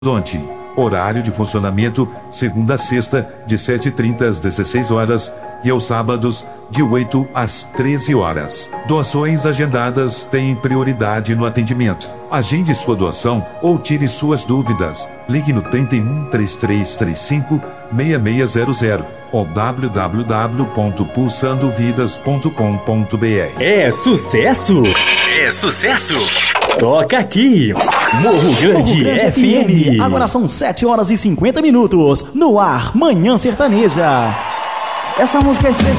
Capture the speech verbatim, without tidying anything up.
Horizonte. Horário de funcionamento, segunda a sexta, de sete e trinta às dezesseis horas e aos sábados, de oito às treze horas. Doações agendadas têm prioridade no atendimento. Agende sua doação ou tire suas dúvidas. Ligue no trinta e um, trinta e três trinta e cinco, sessenta e seis zero zero ou w w w ponto pulsando vidas ponto com ponto b r. É sucesso! É sucesso! Toca aqui! Morro Grande, Morro Grande F M. F M. Agora são sete horas e cinquenta minutos. No ar, Manhã Sertaneja. Essa música é especial.